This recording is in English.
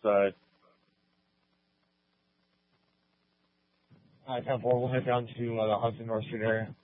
side. 10-4, we'll head down to the Hudson North Street area.